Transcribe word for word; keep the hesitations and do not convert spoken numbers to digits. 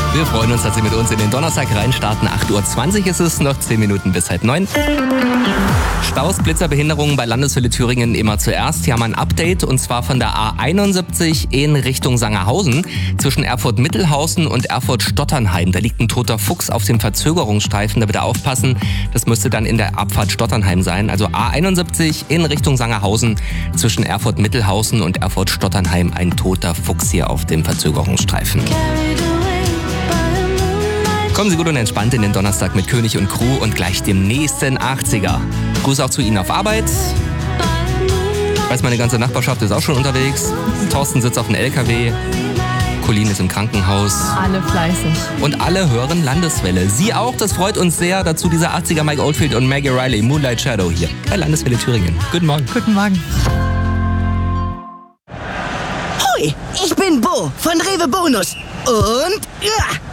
Wir freuen uns, dass Sie mit uns in den Donnerstag reinstarten. acht Uhr zwanzig ist es, noch zehn Minuten bis halb neun. Staus, Blitzer, Behinderungen bei Landeswelle Thüringen immer zuerst. Hier haben wir ein Update und zwar von der A einundsiebzig in Richtung Sangerhausen. Zwischen Erfurt-Mittelhausen und Erfurt-Stotternheim. Da liegt ein toter Fuchs auf dem Verzögerungsstreifen. Da bitte aufpassen. Das müsste dann in der Abfahrt Stotternheim sein. Also A einundsiebzig in Richtung Sangerhausen. Zwischen Erfurt-Mittelhausen und Erfurt-Stotternheim ein toter Fuchs hier auf dem Verzögerungsstreifen. Kommen Sie gut und entspannt in den Donnerstag mit König und Crew und gleich dem nächsten achtziger. Gruß auch zu Ihnen auf Arbeit. Ich weiß, meine ganze Nachbarschaft ist auch schon unterwegs. Thorsten sitzt auf dem L K W. Colin ist im Krankenhaus. Alle fleißig. Und alle hören Landeswelle. Sie auch, das freut uns sehr. Dazu dieser achtziger Mike Oldfield und Maggie Riley, Moonlight Shadow hier bei Landeswelle Thüringen. Guten Morgen. Guten Morgen. Hui, ich bin Bo von Rewe Bonus. Und ja,